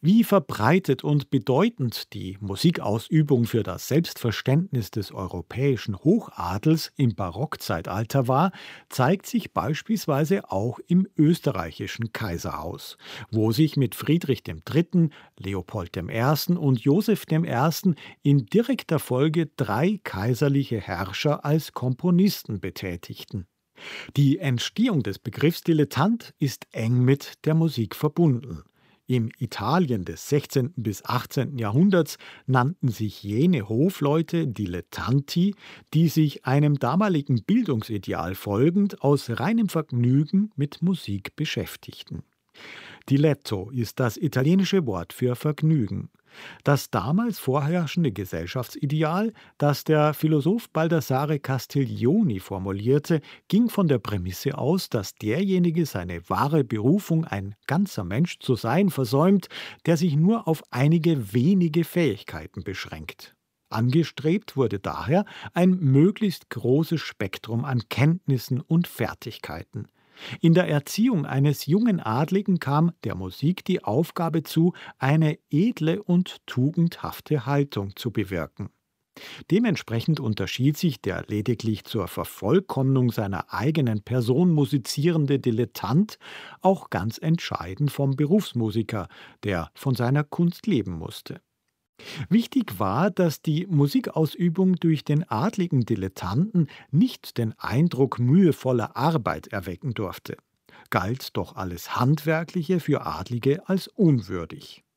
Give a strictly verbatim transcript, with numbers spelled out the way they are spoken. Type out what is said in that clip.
Wie verbreitet und bedeutend die Musikausübung für das Selbstverständnis des europäischen Hochadels im Barockzeitalter war, zeigt sich beispielsweise auch im österreichischen Kaiserhaus, wo sich mit Friedrich dem Dritten., Leopold dem Ersten. Und Joseph dem Ersten. in direkter Folge drei kaiserliche Herrscher als Komponisten betätigten. Die Entstehung des Begriffs Dilettant ist eng mit der Musik verbunden. Im Italien des sechzehnten bis achtzehnten. Jahrhunderts nannten sich jene Hofleute Dilettanti, die sich einem damaligen Bildungsideal folgend aus reinem Vergnügen mit Musik beschäftigten. Diletto ist das italienische Wort für Vergnügen. Das damals vorherrschende Gesellschaftsideal, das der Philosoph Baldassare Castiglioni formulierte, ging von der Prämisse aus, dass derjenige seine wahre Berufung, ein ganzer Mensch zu sein, versäumt, der sich nur auf einige wenige Fähigkeiten beschränkt. Angestrebt wurde daher ein möglichst großes Spektrum an Kenntnissen und Fertigkeiten. In der Erziehung eines jungen Adligen kam der Musik die Aufgabe zu, eine edle und tugendhafte Haltung zu bewirken. Dementsprechend unterschied sich der lediglich zur Vervollkommnung seiner eigenen Person musizierende Dilettant auch ganz entscheidend vom Berufsmusiker, der von seiner Kunst leben musste. Wichtig war, dass die Musikausübung durch den adligen Dilettanten nicht den Eindruck mühevoller Arbeit erwecken durfte. Galt doch alles Handwerkliche für Adlige als unwürdig.